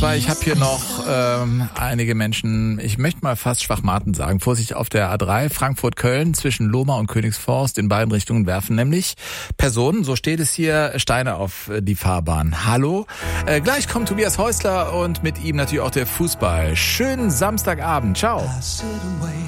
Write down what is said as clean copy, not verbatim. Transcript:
aber ich habe hier noch einige Menschen, ich möchte mal fast Schwachmaten sagen. Vorsicht auf der A3, Frankfurt-Köln, zwischen Lohmar und Königsforst in beiden Richtungen werfen nämlich Personen, so steht es hier, Steine auf die Fahrbahn. Hallo, gleich kommt Tobias Häusler und mit ihm natürlich auch der Fußball. Schönen Samstagabend, ciao.